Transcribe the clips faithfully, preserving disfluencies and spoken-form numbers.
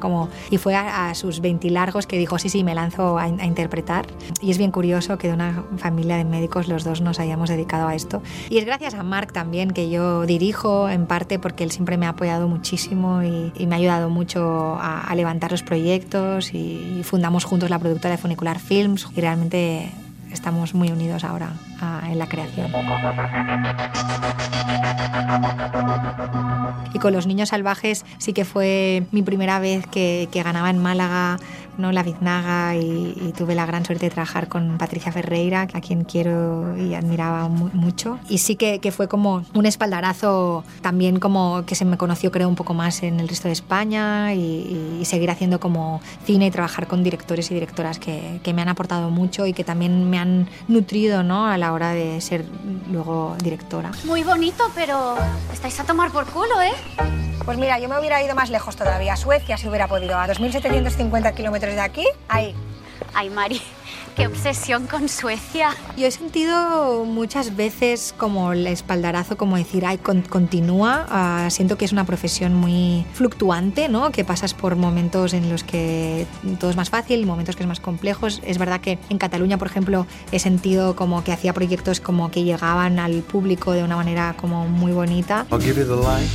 como... Y fue a, a sus veinte largos que dijo, sí, sí, me lanzo a, a interpretar. Y es bien curioso que de una familia de médicos los dos nos hayamos dedicado a esto. Y es gracias a Marc también que yo dirijo, en parte porque él siempre me ha apoyado muchísimo y, y me ha ayudado mucho a, a levantar los proyectos y, y fundamos juntos la productora de Funicular Films y realmente estamos muy unidos ahora a, en la creación. Y con Los Niños Salvajes sí que fue mi primera vez que, que ganaba en Málaga, ¿no?, la Biznaga, y, y tuve la gran suerte de trabajar con Patricia Ferreira, a quien quiero y admiraba mu- mucho. Y sí que, que fue como un espaldarazo también, como que se me conoció creo un poco más en el resto de España y, y seguir haciendo como cine y trabajar con directores y directoras que, que me han aportado mucho y que también me han nutrido, ¿no?, a la hora de ser luego directora. Muy bonito, pero estáis a tomar por culo, ¿eh? Pues mira, yo me hubiera ido más lejos todavía, a Suecia si hubiera podido, a dos mil setecientos cincuenta kilómetros de aquí, ahí. Ay, Mari, qué obsesión con Suecia. Yo he sentido muchas veces como el espaldarazo, como decir, ay, con, continúa. Uh, siento que es una profesión muy fluctuante, ¿no?, que pasas por momentos en los que todo es más fácil y momentos que es más complejo. Es verdad que en Cataluña, por ejemplo, he sentido como que hacía proyectos como que llegaban al público de una manera como muy bonita. I'll give you the light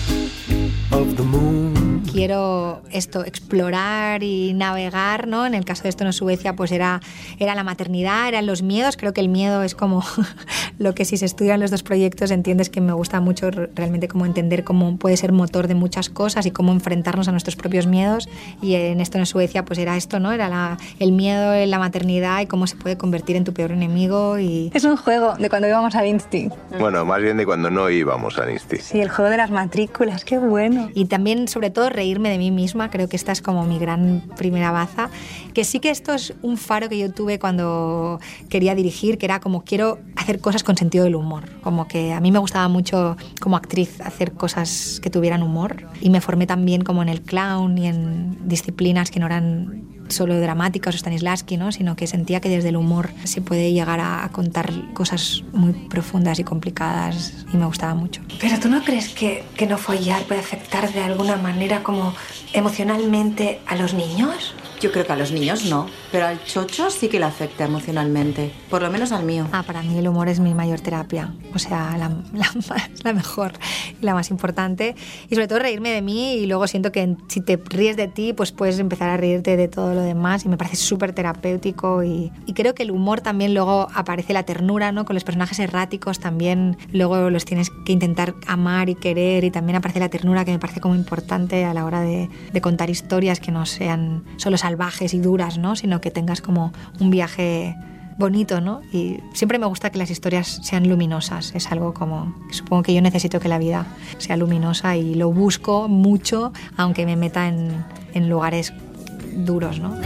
of the moon. Quiero esto, explorar y navegar, ¿no? En el caso de Esto no es Suecia, pues era, era la maternidad, eran los miedos. Creo que el miedo es como lo que si se estudian los dos proyectos entiendes que me gusta mucho realmente como entender cómo puede ser motor de muchas cosas y cómo enfrentarnos a nuestros propios miedos. Y en Esto no es Suecia, pues era esto, ¿no? Era la, el miedo en la maternidad y cómo se puede convertir en tu peor enemigo. Y... Es un juego de cuando íbamos al Insti. Bueno, más bien de cuando no íbamos al Insti. Sí, el juego de las matrículas, qué bueno. Y también, sobre todo, reírme de mí misma. Creo que esta es como mi gran primera baza. Que sí que esto es un faro que yo tuve cuando quería dirigir, que era como quiero hacer cosas con sentido del humor. Como que a mí me gustaba mucho como actriz hacer cosas que tuvieran humor. Y me formé también como en el clown y en disciplinas que no eran solo dramáticas o Stanislavski, ¿no?, sino que sentía que desde el humor se puede llegar a, a contar cosas muy profundas y complicadas y me gustaba mucho. ¿Pero tú no crees que, que no follar puede afectar de alguna manera como emocionalmente a los niños? Yo creo que a los niños no, pero al chocho sí que le afecta emocionalmente, por lo menos al mío. Ah, para mí el humor es mi mayor terapia, o sea, la, la, la mejor y la más importante. Y sobre todo reírme de mí y luego siento que si te ríes de ti, pues puedes empezar a reírte de todo lo demás y me parece súper terapéutico. Y, y creo que el humor también luego aparece la ternura, ¿no? Con los personajes erráticos también luego los tienes que intentar amar y querer y también aparece la ternura que me parece como importante a la hora de, de contar historias que no sean solo salvajes y duras, ¿no?, sino que tengas como un viaje bonito, ¿no? Y siempre me gusta que las historias sean luminosas. Es algo como supongo que yo necesito que la vida sea luminosa y lo busco mucho, aunque me meta en, en lugares duros, ¿no?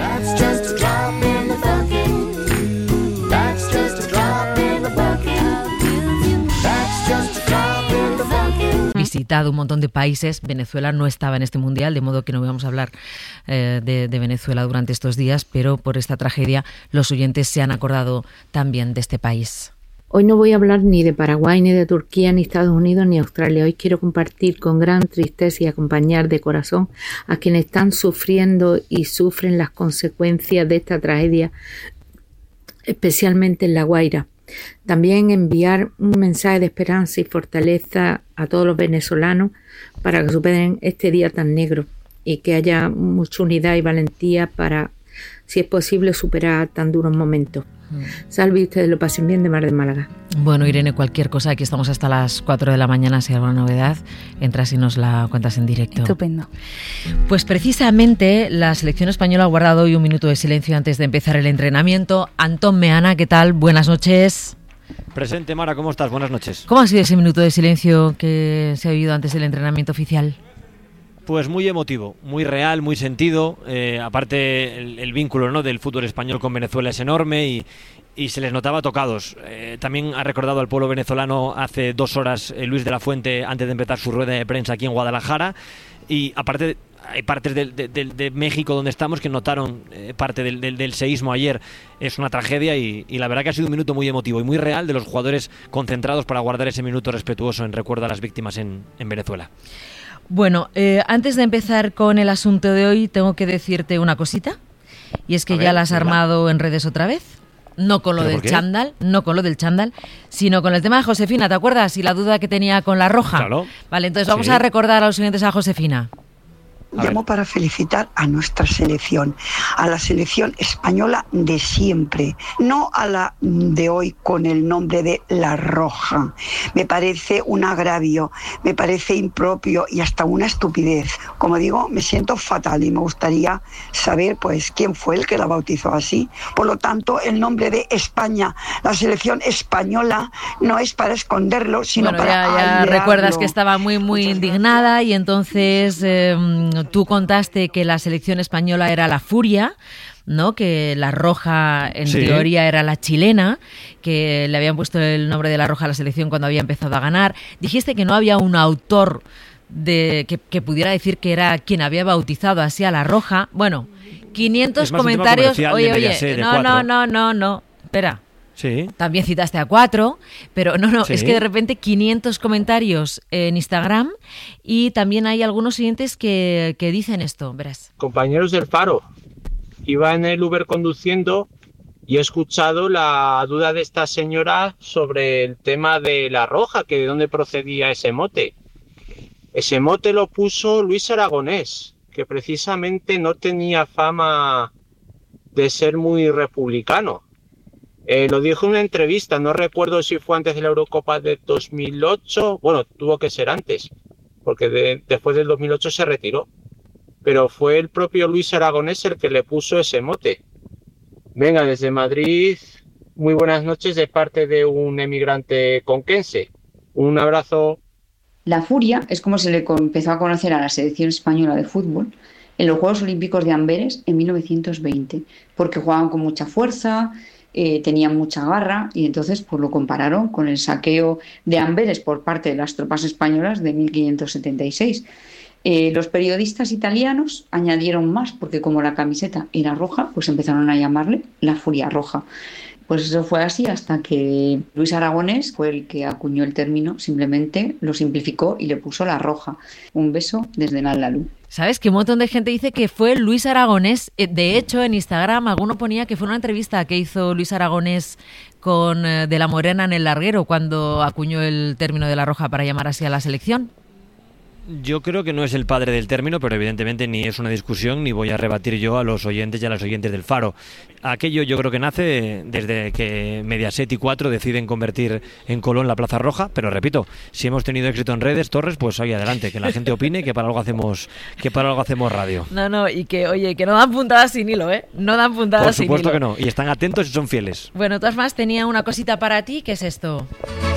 Visitado un montón de países. Venezuela no estaba en este mundial, de modo que no vamos a hablar eh, de, de Venezuela durante estos días, pero por esta tragedia los oyentes se han acordado también de este país. Hoy no voy a hablar ni de Paraguay, ni de Turquía, ni Estados Unidos, ni Australia. Hoy quiero compartir con gran tristeza y acompañar de corazón a quienes están sufriendo y sufren las consecuencias de esta tragedia, especialmente en La Guaira. También enviar un mensaje de esperanza y fortaleza a todos los venezolanos para que superen este día tan negro y que haya mucha unidad y valentía para, si es posible, superar tan duros momentos. Salve y ustedes lo pasen bien, de Mar de Málaga. Bueno, Irene, cualquier cosa, aquí estamos hasta las cuatro de la mañana. Si hay alguna novedad, entras y nos la cuentas en directo. Estupendo. Pues precisamente la selección española ha guardado hoy un minuto de silencio antes de empezar el entrenamiento. Antón Meana, ¿qué tal? Buenas noches. Presente, Mara, ¿cómo estás? Buenas noches. ¿Cómo ha sido ese minuto de silencio que se ha vivido antes del entrenamiento oficial? Pues muy emotivo, muy real, muy sentido. Eh, aparte, el, el vínculo, ¿no?, del fútbol español con Venezuela es enorme y, y se les notaba tocados. Eh, también ha recordado al pueblo venezolano hace dos horas eh, Luis de la Fuente antes de empezar su rueda de prensa aquí en Guadalajara. Y aparte, hay partes de, de, de, de México donde estamos que notaron eh, parte del, del, del seísmo ayer. Es una tragedia y, y la verdad que ha sido un minuto muy emotivo y muy real de los jugadores concentrados para guardar ese minuto respetuoso en recuerdo a las víctimas en, en Venezuela. Bueno, eh, antes de empezar con el asunto de hoy, tengo que decirte una cosita. Y es que A ya ver, la has ¿verdad? armado en redes otra vez. No con lo ¿Pero del por qué? chándal, no con lo del chándal, sino con el tema de Josefina, ¿te acuerdas? Y la duda que tenía con la roja. Claro. Vale, entonces vamos Sí. a recordar a los oyentes a Josefina. Llamo para felicitar a nuestra selección, a la selección española de siempre, no a la de hoy con el nombre de La Roja. Me parece un agravio, me parece impropio y hasta una estupidez. Como digo, me siento fatal y me gustaría saber pues quién fue el que la bautizó así. Por lo tanto, el nombre de España, la selección española, no es para esconderlo, sino Bueno, para ya, ya airearlo. recuerdas que estaba muy, muy indignada y entonces eh, tú contaste que la selección española era la Furia, ¿no? Que la Roja en Sí. teoría era la chilena, que le habían puesto el nombre de la Roja a la selección cuando había empezado a ganar. Dijiste que no había un autor de que, que pudiera decir que era quien había bautizado así a la Roja. Bueno, quinientos Es más un tema comentarios. comercial Oye, de oye, Mediaset, de no, cuatro. no, no, no, no. Espera. Sí. También citaste a cuatro, pero no, no, Sí. es que de repente quinientos comentarios en Instagram y también hay algunos oyentes que, que dicen esto, verás. Compañeros del Faro, iba en el Uber conduciendo y he escuchado la duda de esta señora sobre el tema de La Roja, que de dónde procedía ese mote. Ese mote lo puso Luis Aragonés, que precisamente no tenía fama de ser muy republicano. Eh, lo dijo en una entrevista, no recuerdo si fue antes de la Eurocopa de dos mil ocho, bueno, tuvo que ser antes, porque de- después del dos mil ocho se retiró, pero fue el propio Luis Aragonés el que le puso ese mote. Venga, desde Madrid, muy buenas noches de parte de un emigrante conquense. Un abrazo. La Furia es como se le co- empezó a conocer a la selección española de fútbol en los Juegos Olímpicos de Amberes en mil novecientos veinte, porque jugaban con mucha fuerza, eh, tenían mucha garra y entonces pues lo compararon con el saqueo de Amberes por parte de las tropas españolas de mil quinientos setenta y seis. Eh, los periodistas italianos añadieron más porque como la camiseta era roja, pues empezaron a llamarle la Furia Roja. Pues eso fue así hasta que Luis Aragonés fue el que acuñó el término, simplemente lo simplificó y le puso la roja. Un beso desde Nallalú. ¿Sabes? Que un montón de gente dice que fue Luis Aragonés. Eh, De hecho, en Instagram alguno ponía que fue una entrevista que hizo Luis Aragonés con eh, De la Morena en el larguero cuando acuñó el término de la Roja para llamar así a la selección. Yo creo que no es el padre del término, pero evidentemente ni es una discusión ni voy a rebatir yo a los oyentes y a las oyentes del Faro. Aquello yo creo que nace desde que Mediaset y cuatro deciden convertir en Colón la Plaza Roja, pero repito, si hemos tenido éxito en redes, Torres, pues ahí adelante, que la gente opine, que para algo hacemos, que para algo hacemos radio. No, no, y que, oye, que no dan puntadas sin hilo, ¿eh? No dan puntadas Por sin hilo. supuesto que no, y están atentos y son fieles. Bueno, de todas más, tenía una cosita para ti, ¿qué es esto?